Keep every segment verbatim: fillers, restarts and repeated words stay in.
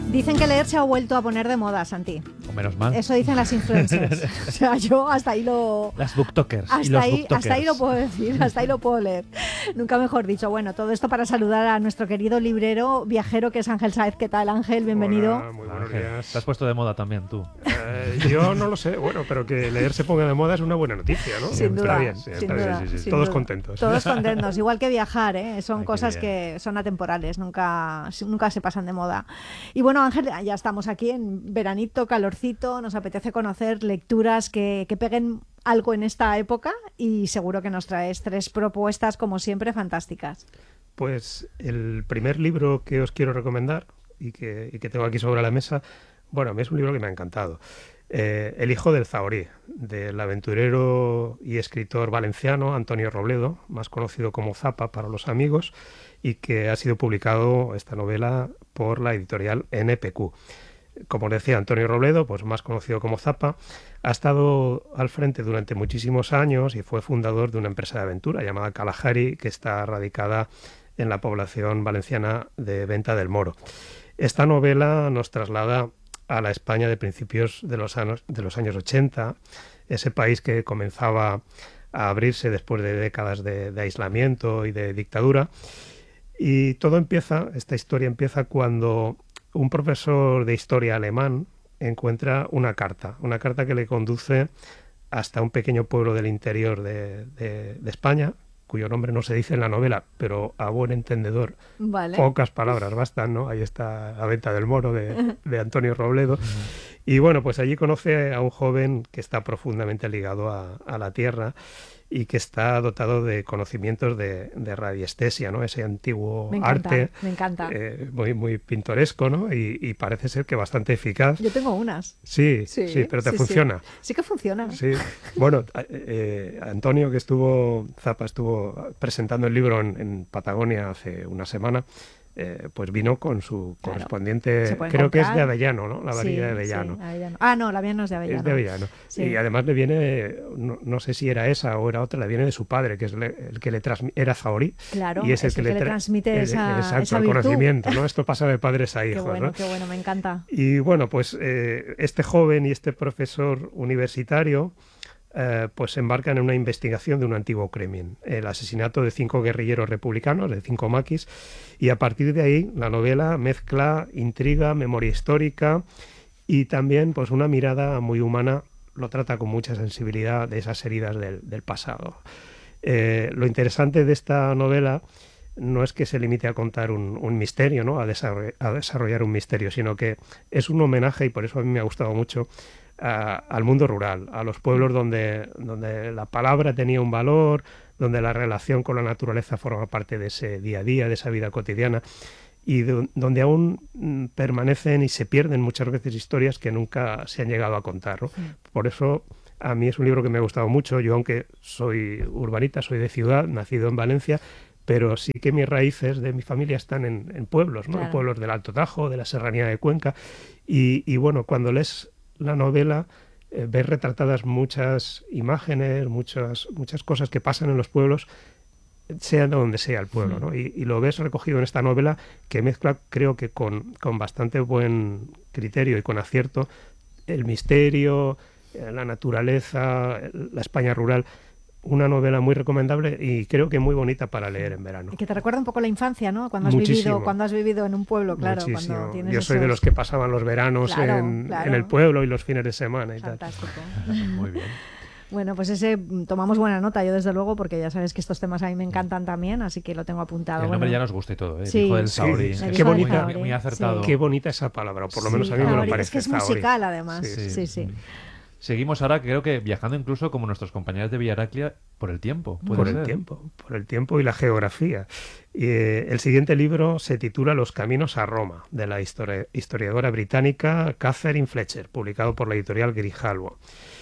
Dicen que leer se ha vuelto a poner de moda, Santi. O menos mal. Eso dicen las influencers. O sea, yo hasta ahí lo... Las booktokers. Hasta, y los ahí, booktokers. hasta ahí lo puedo decir, hasta ahí lo puedo leer. Nunca mejor dicho. Bueno, todo esto para saludar a nuestro querido librero viajero que es Ángel Sáez. ¿Qué tal, Ángel? Bienvenido. Hola, muy buenos Ángel, días. te has puesto de moda también tú. Eh, yo no lo sé, bueno, pero que leer se ponga de moda es una buena noticia, ¿no? Sin Está duda, bien, sin está duda, bien. Sí, sí, sí. sin Todos duda. contentos. Todos contentos, igual que viajar, ¿eh? Son Ay, qué cosas bien. que son atemporales, nunca, nunca se pasan de moda. Y bueno, Ángel, ya estamos aquí en veranito, calorcito, nos apetece conocer lecturas que, que peguen algo en esta época y seguro que nos traes tres propuestas, como siempre, fantásticas. Pues el primer libro que os quiero recomendar y que, y que tengo aquí sobre la mesa, bueno, a mí es un libro que me ha encantado. Eh, El hijo del Zahorí, del aventurero y escritor valenciano Antonio Robledo, más conocido como Zapa para los amigos, y que ha sido publicado esta novela por la editorial N P Q. Como decía Antonio Robledo, pues más conocido como Zapa, ha estado al frente durante muchísimos años y fue fundador de una empresa de aventura llamada Kalahari, que está radicada en la población valenciana de Venta del Moro. Esta novela nos traslada a la España de principios de los años, de los años ochenta, ese país que comenzaba a abrirse después de décadas de, de aislamiento y de dictadura. Y todo empieza, esta historia empieza cuando un profesor de historia alemán encuentra una carta, una carta que le conduce hasta un pequeño pueblo del interior de, de, de España, cuyo nombre no se dice en la novela, pero a buen entendedor, Vale. pocas palabras bastan, ¿no? Ahí está La Venta del Moro de, de Antonio Robledo. Y bueno, pues allí conoce a un joven que está profundamente ligado a, a la tierra y que está dotado de conocimientos de, de radiestesia, ¿no? Ese antiguo Me encanta, arte me encanta. eh, muy, muy pintoresco, ¿no? Y, y parece ser que bastante eficaz. Yo tengo unas. Sí, sí, Sí, pero te sí, funciona. Sí, sí que funciona. Sí, bueno, eh, Antonio, que estuvo, Zapa estuvo presentando el libro en, en Patagonia hace una semana, eh, pues vino con su Claro. correspondiente, Se pueden creo que es comprar. de Avellano, ¿no? La Sí, varilla de sí, Avellano. Avellano. Ah, no, la mía no es de Avellano. Es de Avellano. Sí. Y además le viene, no, no sé si era esa o era otra, le viene de su padre, que es le- el que le transmite, era Zahorí. Claro, y es el es que, el que le tra- transmite el- esa- exacto, esa el virtud. conocimiento, ¿no? Esto pasa de padres a Qué hijos, bueno, ¿no? qué bueno, me encanta. Y bueno, pues eh, este joven y este profesor universitario eh, pues se embarcan en una investigación de un antiguo crimen, el asesinato de cinco guerrilleros republicanos, de cinco maquis, y a partir de ahí la novela mezcla intriga, memoria histórica y también pues una mirada muy humana, lo trata con mucha sensibilidad de esas heridas del, del pasado. Eh, lo interesante de esta novela no es que se limite a contar un, un misterio, ¿no? a, desarroll- a desarrollar un misterio, sino que es un homenaje, y por eso a mí me ha gustado mucho, a- al mundo rural, a los pueblos donde, donde la palabra tenía un valor, donde la relación con la naturaleza forma parte de ese día a día, de esa vida cotidiana, y de- donde aún mm, permanecen y se pierden muchas veces historias que nunca se han llegado a contar, ¿no? Por eso a mí es un libro que me ha gustado mucho. Yo, aunque soy urbanita, soy de ciudad, nacido en Valencia, pero sí que mis raíces de mi familia están en, en pueblos, ¿no? Claro. En pueblos del Alto Tajo, de la Serranía de Cuenca. Y, y bueno, cuando lees la novela, eh, ves retratadas muchas imágenes, muchas, muchas cosas que pasan en los pueblos, sea de donde sea el pueblo, ¿no? Y, y lo ves recogido en esta novela que mezcla, creo que con, con bastante buen criterio y con acierto, el misterio, eh, la naturaleza, la España rural. Una novela muy recomendable y creo que muy bonita para leer en verano. Y que te recuerda un poco la infancia, ¿no? Cuando has Muchísimo. vivido, cuando has vivido en un pueblo, claro. Muchísimo. Cuando tienes Yo soy de esos- los que pasaban los veranos Claro, en, claro. en el pueblo y los fines de semana y tal. Fantástico. Muy bien. Bueno, pues ese mm, tomamos buena nota, yo desde luego, porque ya sabes que estos temas a mí me encantan también, así que lo tengo apuntado. El nombre Bueno, ya nos gusta y todo, ¿eh? El Sí. hijo del Sí, Zahorí. sí, Es qué muy- bonita. Muy, muy acertado. Qué bonita esa palabra, o por lo menos a mí me lo Zahorí, parece. es que es Zahorí. musical además. Sí. Sí, sí. Seguimos ahora, creo que viajando incluso como nuestros compañeros de Villaraclia por el tiempo. ¿puede Por ser? el tiempo, por el tiempo y la geografía. Y, eh, el siguiente libro se titula Los caminos a Roma, de la histori- historiadora británica Catherine Fletcher, publicado por la editorial Grijalbo.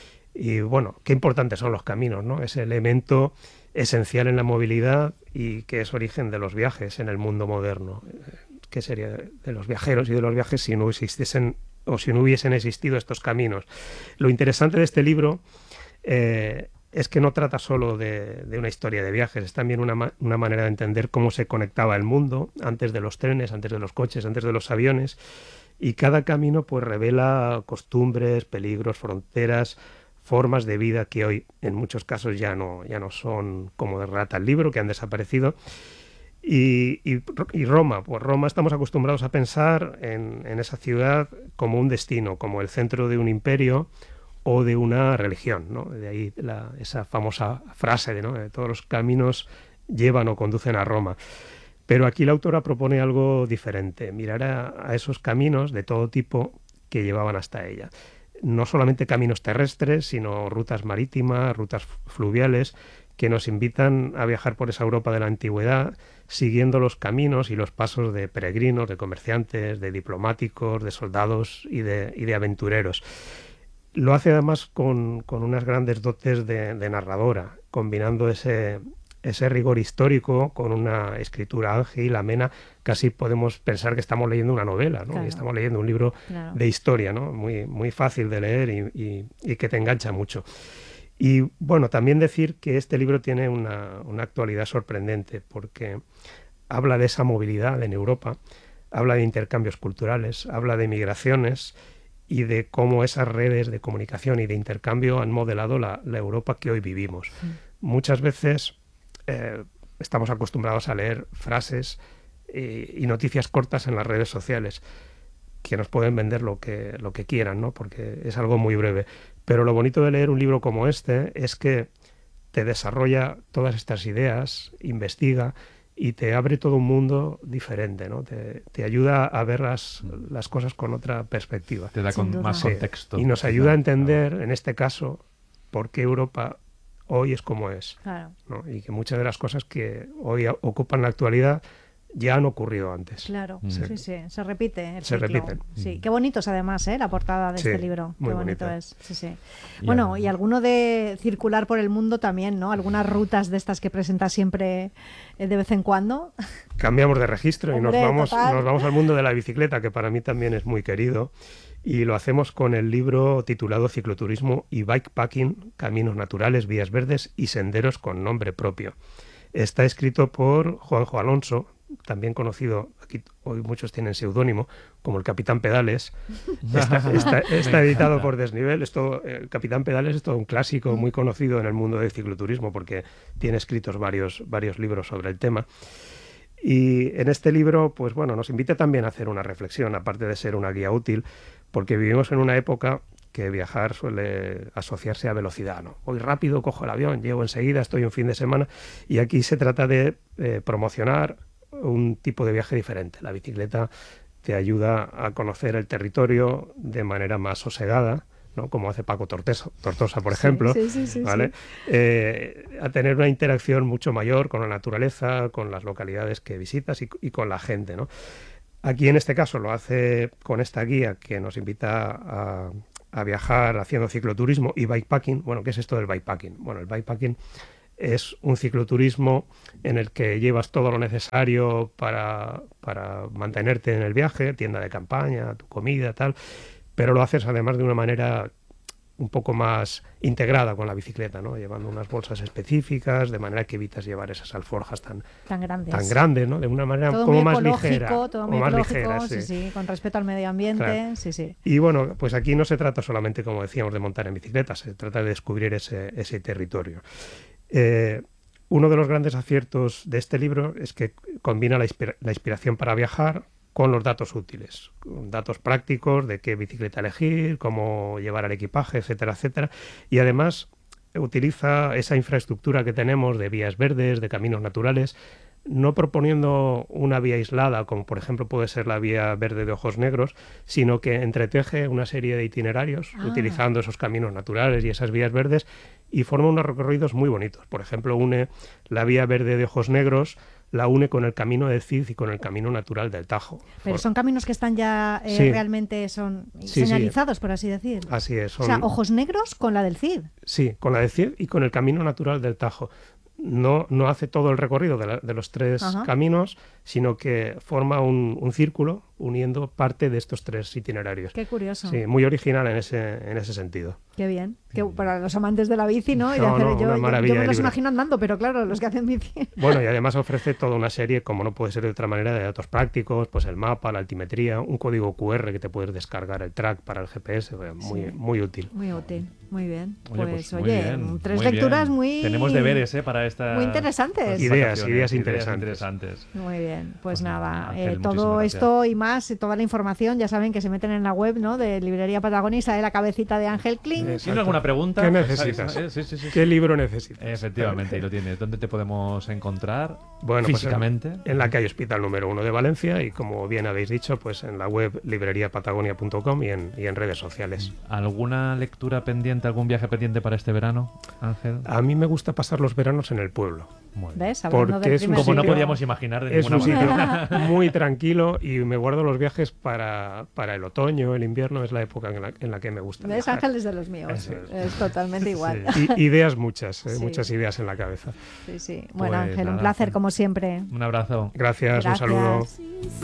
Y bueno, qué importantes son los caminos, ¿no? Ese elemento esencial en la movilidad y que es origen de los viajes en el mundo moderno. ¿Qué sería de los viajeros y de los viajes si no existiesen o si no hubiesen existido estos caminos? Lo interesante de este libro eh, es que no trata solo de, de una historia de viajes, es también una, ma- una manera de entender cómo se conectaba el mundo antes de los trenes, antes de los coches, antes de los aviones, y cada camino pues revela costumbres, peligros, fronteras, formas de vida que hoy en muchos casos ya no, ya no son como relata el libro, que han desaparecido. Y, y, y Roma, pues Roma estamos acostumbrados a pensar en, en esa ciudad como un destino, como el centro de un imperio o de una religión, ¿no? De ahí la, esa famosa frase de, ¿no?, de todos los caminos llevan o conducen a Roma. Pero aquí la autora propone algo diferente, mirar a, a esos caminos de todo tipo que llevaban hasta ella. No solamente caminos terrestres, sino rutas marítimas, rutas fluviales, que nos invitan a viajar por esa Europa de la antigüedad, siguiendo los caminos y los pasos de peregrinos, de comerciantes, de diplomáticos, de soldados y de, y de aventureros. Lo hace además con, con unas grandes dotes de, de narradora, combinando ese, ese rigor histórico con una escritura ágil, amena. Casi podemos pensar que estamos leyendo una novela, ¿no? Claro. Y estamos leyendo un libro Claro. de historia, ¿no? Muy, muy fácil de leer y, y, y que te engancha mucho. Y bueno, también decir que este libro tiene una, una actualidad sorprendente, porque habla de esa movilidad en Europa, habla de intercambios culturales, habla de migraciones y de cómo esas redes de comunicación y de intercambio han modelado la, la Europa que hoy vivimos. Mm. Muchas veces eh, estamos acostumbrados a leer frases eh, y noticias cortas en las redes sociales, que nos pueden vender lo que, lo que quieran, ¿no? Porque es algo muy breve. Pero lo bonito de leer un libro como este es que te desarrolla todas estas ideas, investiga y te abre todo un mundo diferente, ¿no? Te, te ayuda a ver las, las cosas con otra perspectiva. Te da con más Sí. contexto. Y nos ayuda a entender, en este caso, por qué Europa hoy es como es, Claro. ¿no? Y que muchas de las cosas que hoy ocupan la actualidad ya han ocurrido antes. Claro, Mm. sí, sí, se repite el Se ciclo. repiten. Sí, qué bonito es además, ¿eh? La portada de Sí, este libro. muy Qué bonito bonita. es. Sí, sí. Y Bueno, además- y alguno de circular por el mundo también, ¿no? Algunas rutas de estas que presenta siempre eh, de vez en cuando. Cambiamos de registro y nos Hombre, vamos, total. nos vamos al mundo de la bicicleta, que para mí también es muy querido, y lo hacemos con el libro titulado Cicloturismo y Bikepacking, Caminos Naturales, Vías Verdes y Senderos con Nombre Propio. Está escrito por Juanjo Alonso, también conocido, aquí hoy muchos tienen seudónimo, como el Capitán Pedales. Está, está- está Me editado encanta. por Desnivel. Esto, el Capitán Pedales es todo un clásico muy conocido en el mundo del cicloturismo, porque tiene escritos varios, varios libros sobre el tema. Y en este libro, pues bueno, nos invita también a hacer una reflexión, aparte de ser una guía útil, porque vivimos en una época que viajar suele asociarse a velocidad, ¿no? Voy rápido, cojo el avión, llego enseguida, estoy un fin de semana, y aquí se trata de eh, promocionar un tipo de viaje diferente. La bicicleta te ayuda a conocer el territorio de manera más sosegada, ¿no? Como hace Paco Tortosa, Tortosa por ejemplo, Sí, sí, sí, ¿vale? sí. Eh, a tener una interacción mucho mayor con la naturaleza, con las localidades que visitas y, y con la gente, ¿no? Aquí en este caso lo hace con esta guía que nos invita a, a viajar haciendo cicloturismo y bikepacking. Bueno, ¿qué es esto del bikepacking? Bueno, el bikepacking es un cicloturismo en el que llevas todo lo necesario para, para mantenerte en el viaje, tienda de campaña, tu comida, tal, pero lo haces además de una manera un poco más integrada con la bicicleta, ¿no? Llevando unas bolsas específicas, de manera que evitas llevar esas alforjas tan, Tan grandes. tan grandes, ¿no? De una manera Todo como muy más ecológico, ligera. todo o muy más ecológico, ligera, sí, sí. sí, con respeto al medio ambiente, Claro. sí, sí. Y bueno, pues aquí no se trata solamente, como decíamos, de montar en bicicleta, se trata de descubrir ese, ese territorio. Eh, uno de los grandes aciertos de este libro es que combina la, inspira- la inspiración para viajar con los datos útiles, con datos prácticos de qué bicicleta elegir, cómo llevar el equipaje, etcétera, etcétera. Y además utiliza esa infraestructura que tenemos de vías verdes, de caminos naturales, no proponiendo una vía aislada, como por ejemplo puede ser la vía verde de Ojos Negros, sino que entreteje una serie de itinerarios Ah. utilizando esos caminos naturales y esas vías verdes y forma unos recorridos muy bonitos. Por ejemplo, une la vía verde de Ojos Negros, la une con el camino del Cid y con el camino natural del Tajo. Pero For- son caminos que están ya eh, Sí. realmente son Sí, sí. señalizados, por así decir. Así es. O son- sea, ojos negros con la del Cid. Sí, con la del Cid y con el camino natural del Tajo. No, no hace todo el recorrido de, la- de los tres Ajá. caminos, sino que forma un, un círculo uniendo parte de estos tres itinerarios. Qué curioso. Sí, muy original en ese, en ese sentido. Qué bien. Que para los amantes de la bici, ¿no? Y de No, hacer, no, yo, una yo- maravilla yo me de los libro. imagino andando, pero claro, los que hacen bici. Bueno, y además ofrece toda una serie, como no puede ser de otra manera, de datos prácticos, pues el mapa, la altimetría, un código cu erre que te puedes descargar el track para el ge pe ese, eh, muy, Sí. muy útil. Muy útil, muy bien. Oye, Pues, pues, muy oye, bien, tres muy lecturas bien. muy... Tenemos deberes, ¿eh? Para esta... muy interesantes. Ideas, ideas interesantes. interesantes. Muy bien, pues Pues nada, Ángel, eh, muchísimas todo gracias. esto y más, eh, toda la información, ya saben que se meten en la web, ¿no? De Librería Patagonia y sale la cabecita de Ángel Kling. Eh, ¿Tienes alguna pregunta? ¿Qué necesitas? Eh, Sí, sí, sí. sí. ¿Qué libro necesitas? Efectivamente, y lo tienes. ¿Dónde te podemos encontrar Bueno, pues físicamente? en, en la calle Hospital número uno de Valencia y, como bien habéis dicho, pues en la web librería patagonia punto com y en, y en redes sociales. ¿Alguna lectura pendiente, algún viaje pendiente para este verano, Ángel? A mí me gusta pasar los veranos en el pueblo. Muy bien. ¿Ves? Hablando Porque del es un primer Como no sitio- podíamos imaginar de Es ninguna un sitio manera. muy tranquilo y me guardo los viajes para, para el otoño, el invierno, es la época en la, en la que me gusta ¿Ves? viajar. Ángel es de los míos. Eso Es totalmente igual. I- ideas muchas, eh, Sí. muchas ideas en la cabeza. Sí, sí. Bueno, Pues Ángel, un nada. placer como siempre. Un abrazo. Gracias, Gracias. un saludo. She